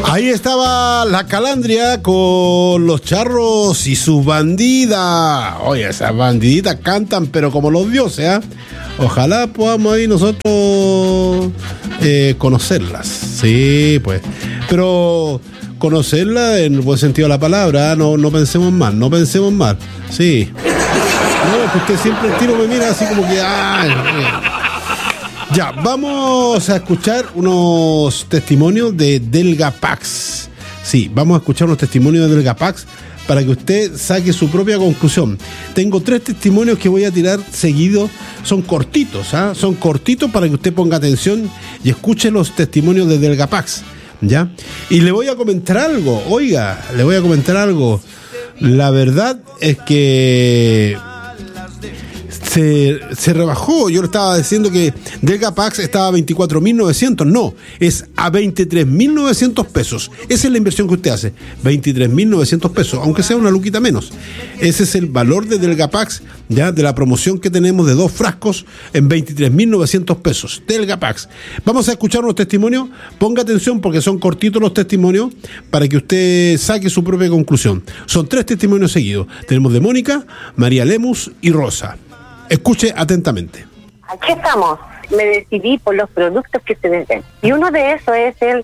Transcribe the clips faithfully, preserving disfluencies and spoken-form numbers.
Ahí estaba la Calandria con los charros y sus bandidas. Oye, esas bandiditas cantan, pero como los dioses, ¿eh? Ojalá podamos ahí nosotros eh, conocerlas. Sí, pues. Pero conocerlas en el buen sentido de la palabra, ¿eh? no, no pensemos mal, no pensemos mal. Sí. No, que usted siempre el tiro me mira así como que... ¡ay! Ya, vamos a escuchar unos testimonios de Delgapax. Sí, vamos a escuchar unos testimonios de Delgapax para que usted saque su propia conclusión. Tengo tres testimonios que voy a tirar seguidos. Son cortitos, ¿ah? ¿eh? Son cortitos para que usted ponga atención y escuche los testimonios de Delgapax, ¿ya? Y le voy a comentar algo, oiga, le voy a comentar algo. La verdad es que... Se, se rebajó. Yo le estaba diciendo que Delgapax estaba a veinticuatro mil novecientos. No, es a veintitrés mil novecientos pesos. Esa es la inversión que usted hace. veintitrés mil novecientos pesos, aunque sea una luquita menos. Ese es el valor de Delgapax, ya de la promoción que tenemos de dos frascos en veintitrés mil novecientos pesos. Delgapax. Vamos a escuchar unos testimonios. Ponga atención porque son cortitos los testimonios para que usted saque su propia conclusión. Son tres testimonios seguidos. Tenemos de Mónica, María Lemus y Rosa. Escuche atentamente. Aquí estamos. Me decidí por los productos que se venden. Y uno de esos es el,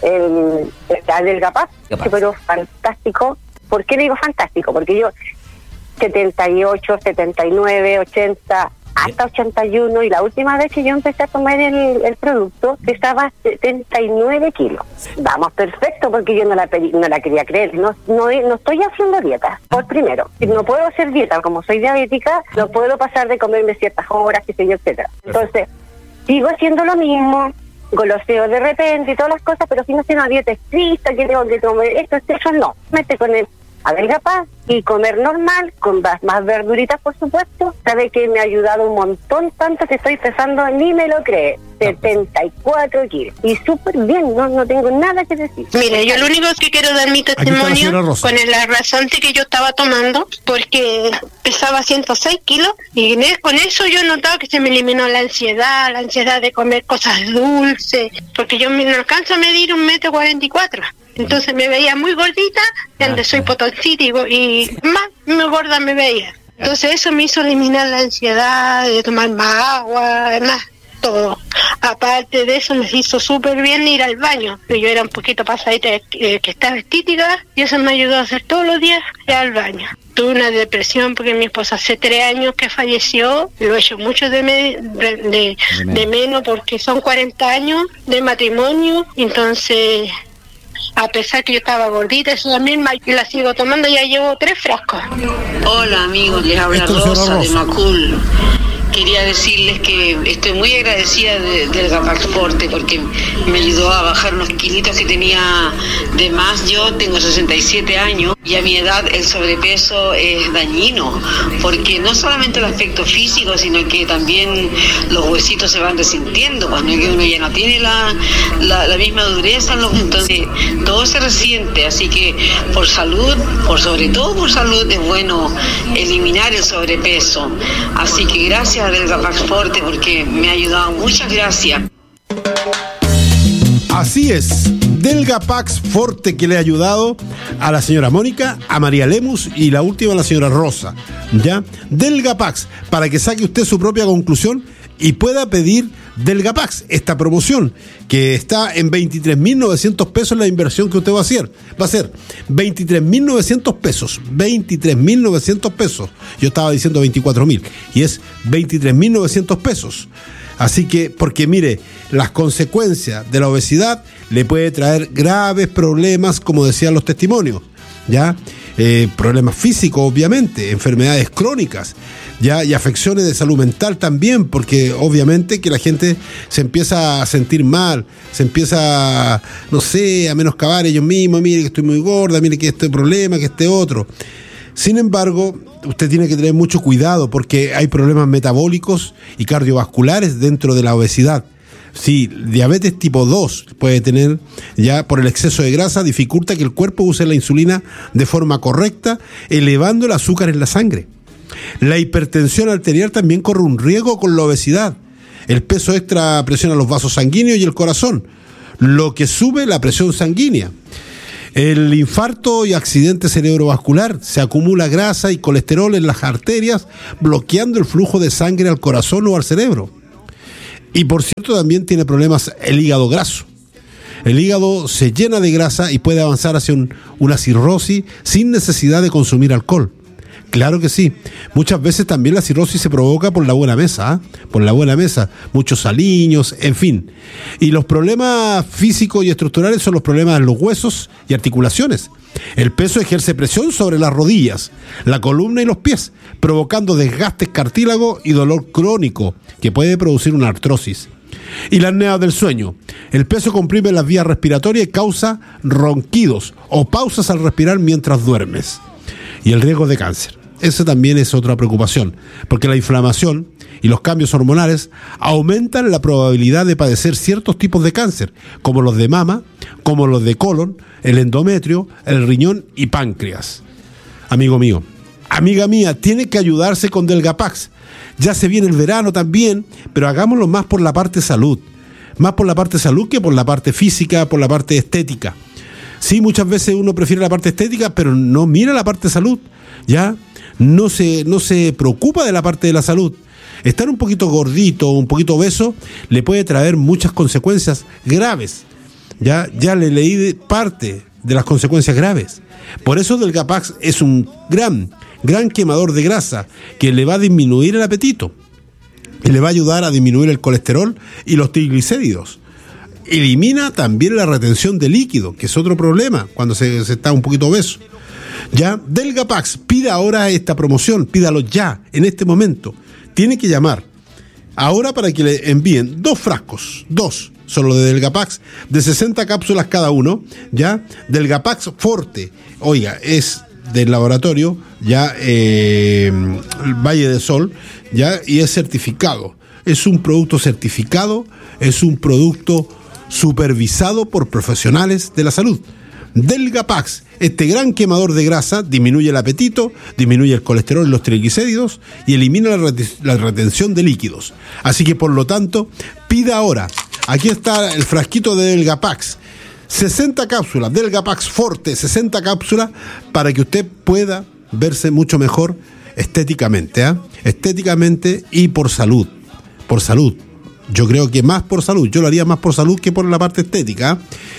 el, el Delgapax, que pero fantástico. ¿Por qué digo fantástico? Porque yo setenta y ocho, setenta y nueve, ochenta, hasta ochenta y uno, y la última vez que yo empecé a tomar el, el producto pesaba setenta y nueve kilos. Vamos, perfecto, porque yo no la pedí, no la quería creer. No, no, no estoy haciendo dieta, por primero. No puedo hacer dieta, como soy diabética, no puedo pasar de comerme ciertas horas, qué sé yo, etcétera. Entonces, sigo haciendo lo mismo, goloseo de repente y todas las cosas, pero si no hacer una dieta estricta, que tengo que comer esto, eso no. Mete con el Delgapax y comer normal, con más, más verduritas, por supuesto. Sabe que me ha ayudado un montón, tanto que estoy pesando, ni me lo cree, setenta y cuatro kilos. Y súper bien, no, no tengo nada que decir. Mire, yo lo único que quiero dar mi testimonio con la razón de que yo estaba tomando, porque pesaba ciento seis kilos, y con eso yo he notado que se me eliminó la ansiedad, la ansiedad de comer cosas dulces, porque yo me no alcanzo a medir un metro cuarenta y cuatro. Entonces me veía muy gordita, donde soy potoncita y, y más muy gorda me veía. Entonces eso me hizo eliminar la ansiedad de tomar más agua, además todo. Aparte de eso me hizo súper bien ir al baño. Yo era un poquito pasadita, eh, que estaba estítica, y eso me ayudó a hacer todos los días ir al baño. Tuve una depresión porque mi esposa hace tres años que falleció, lo he hecho mucho de, me, de, de, de menos porque son cuarenta años de matrimonio, entonces... A pesar que yo estaba gordita, eso también la sigo tomando, ya llevo tres frascos. Hola amigos, les habla Rosa de Macul. Quería decirles que estoy muy agradecida de, del Delgapax Forte porque me ayudó a bajar unos kilitos que tenía de más. Yo tengo sesenta y siete años y a mi edad el sobrepeso es dañino, porque no solamente el aspecto físico, sino que también los huesitos se van resintiendo, cuando uno ya no tiene la, la, la misma dureza, entonces todo se resiente. Así que por salud, por sobre todo por salud, es bueno eliminar el sobrepeso. Así que gracias a Delgapax Forte porque me ha ayudado. Muchas gracias. Así es, Delgapax Forte, que le ha ayudado a la señora Mónica, a María Lemus y la última a la señora Rosa, ¿ya? Delgapax, para que saque usted su propia conclusión y pueda pedir Delgapax, esta promoción que está en veintitrés mil novecientos pesos la inversión que usted va a hacer. Va a ser veintitrés mil novecientos pesos, veintitrés mil novecientos pesos. Yo estaba diciendo veinticuatro mil y es veintitrés mil novecientos pesos. Así que, porque mire, las consecuencias de la obesidad le puede traer graves problemas, como decían los testimonios, ¿ya? Eh, problemas físicos, obviamente, enfermedades crónicas, ¿ya? Y afecciones de salud mental también, porque obviamente que la gente se empieza a sentir mal, se empieza, no sé, a menoscabar ellos mismos, mire que estoy muy gorda, mire que este problema, que este otro. Sin embargo, usted tiene que tener mucho cuidado porque hay problemas metabólicos y cardiovasculares dentro de la obesidad. Sí, diabetes tipo dos puede tener, ya por el exceso de grasa, dificulta que el cuerpo use la insulina de forma correcta, elevando el azúcar en la sangre. La hipertensión arterial también corre un riesgo con la obesidad. El peso extra presiona los vasos sanguíneos y el corazón. lo que sube la presión sanguínea. El infarto y accidente cerebrovascular, se acumula grasa y colesterol en las arterias, bloqueando el flujo de sangre al corazón o al cerebro. Y por cierto, también tiene problemas el hígado graso. El hígado se llena de grasa y puede avanzar hacia un, una cirrosis sin necesidad de consumir alcohol. Claro que sí. Muchas veces también la cirrosis se provoca por la buena mesa, ¿eh? Por la buena mesa. Muchos aliños, en fin. Y los problemas físicos y estructurales son los problemas de los huesos y articulaciones. El peso ejerce presión sobre las rodillas, la columna y los pies, provocando desgastes cartílagos y dolor crónico que puede producir una artrosis. Y la apnea del sueño. El peso comprime las vías respiratorias y causa ronquidos o pausas al respirar mientras duermes. Y el riesgo de cáncer. Esa también es otra preocupación, porque la inflamación y los cambios hormonales aumentan la probabilidad de padecer ciertos tipos de cáncer, como los de mama, como los de colon, el endometrio, el riñón y páncreas. Amigo mío, amiga mía, tiene que ayudarse con Delgapax. Ya se viene el verano también, pero hagámoslo más por la parte salud, más por la parte salud que por la parte física, por la parte estética. Sí, muchas veces uno prefiere la parte estética, pero no mira la parte salud, ¿ya? No se, no se preocupa de la parte de la salud. Estar un poquito gordito, un poquito obeso, le puede traer muchas consecuencias graves. Ya, ya le leí de parte de las consecuencias graves. Por eso Delgapax es un gran, gran quemador de grasa que le va a disminuir el apetito y le va a ayudar a disminuir el colesterol y los triglicéridos. Elimina también la retención de líquido, que es otro problema cuando se, se está un poquito obeso. Ya, Delgapax, pida ahora esta promoción, pídalo ya, en este momento. Tiene que llamar ahora para que le envíen dos frascos, dos, solo de Delgapax, de sesenta cápsulas cada uno, ya, Delgapax Forte. Oiga, es del laboratorio, ya, eh, Valle de Sol, ya, y es certificado. Es un producto certificado, es un producto supervisado por profesionales de la salud. Delgapax, este gran quemador de grasa, disminuye el apetito, disminuye el colesterol y los triglicéridos y elimina la, ret- la retención de líquidos. Así que por lo tanto, pida ahora. Aquí está el frasquito de Delgapax. sesenta cápsulas, Delgapax Forte, sesenta cápsulas para que usted pueda verse mucho mejor estéticamente, ¿eh? Estéticamente y por salud. Por salud. Yo creo que más por salud, yo lo haría más por salud que por la parte estética,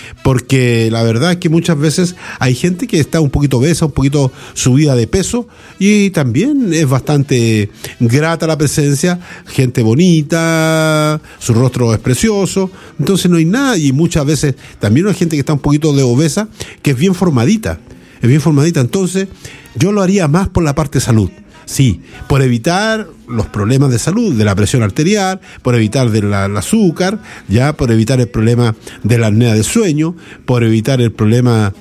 porque la verdad es que muchas veces hay gente que está un poquito obesa, un poquito subida de peso, y también es bastante grata la presencia, gente bonita, su rostro es precioso, entonces no hay nada, y muchas veces también hay gente que está un poquito de obesa, que es bien formadita, es bien formadita, entonces yo lo haría más por la parte salud. Sí, por evitar los problemas de salud, de la presión arterial, por evitar del azúcar, ya, por evitar el problema de la apnea del sueño, por evitar el problema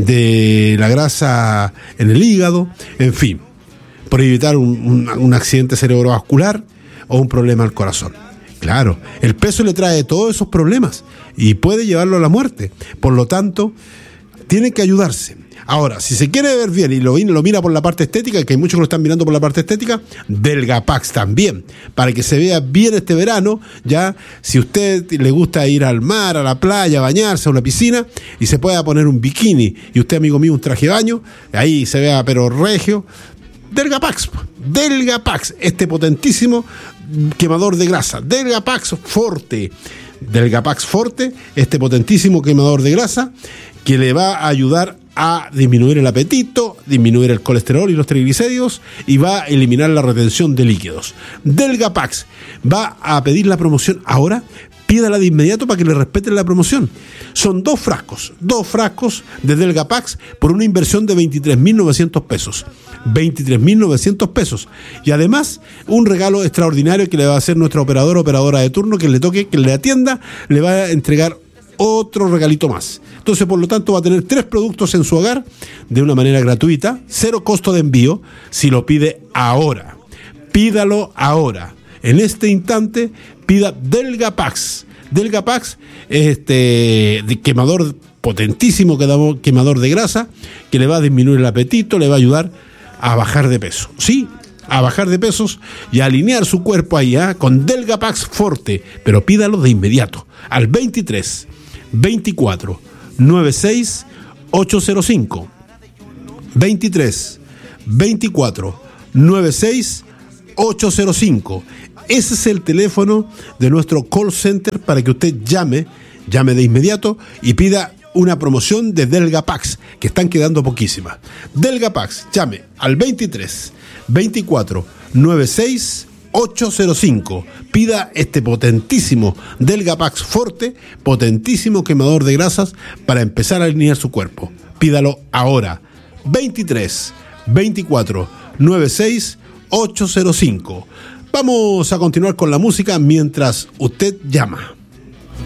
de la grasa en el hígado, en fin, por evitar un, un, un accidente cerebrovascular o un problema al corazón. Claro, el peso le trae todos esos problemas y puede llevarlo a la muerte. Por lo tanto, tiene que ayudarse. Ahora, si se quiere ver bien y lo, lo mira por la parte estética, que hay muchos que lo están mirando por la parte estética, Delgapax también, para que se vea bien este verano, ya, si usted le gusta ir al mar, a la playa, bañarse, a una piscina, y se pueda poner un bikini, y usted, amigo mío, un traje de baño, ahí se vea pero regio, Delgapax, Delgapax, este potentísimo quemador de grasa, Delgapax Forte, Delgapax Forte, este potentísimo quemador de grasa, que le va a ayudar a disminuir el apetito, disminuir el colesterol y los triglicéridos y va a eliminar la retención de líquidos. Delgapax va a pedir la promoción ahora, pídala de inmediato para que le respeten la promoción. Son dos frascos, dos frascos de Delgapax por una inversión de veintitrés mil novecientos pesos. veintitrés mil novecientos pesos. Y además, un regalo extraordinario que le va a hacer nuestra operadora, operadora de turno, que le toque, que le atienda, le va a entregar otro regalito más. Entonces, por lo tanto, va a tener tres productos en su hogar de una manera gratuita, cero costo de envío, si lo pide ahora. Pídalo ahora. En este instante, pida Delgapax. Delgapax, este de quemador potentísimo, quemador de grasa, que le va a disminuir el apetito, le va a ayudar a bajar de peso. Sí, a bajar de pesos y a alinear su cuerpo ahí, ¿eh? Con Delgapax Forte, pero pídalo de inmediato, al veintitrés veinticuatro noventa y seis ochocientos cinco. veintitrés veinticuatro noventa y seis ochocientos cinco. Ese es el teléfono de nuestro call center para que usted llame, llame de inmediato y pida una promoción de Delgapax, que están quedando poquísimas. Delgapax, llame al veintitrés veinticuatro noventa y seis ochocientos cinco. Pida este potentísimo Delgapax Forte, potentísimo quemador de grasas para empezar a alinear su cuerpo. Pídalo ahora. veintitrés veinticuatro noventa y seis ochocientos cinco. Vamos a continuar con la música mientras usted llama.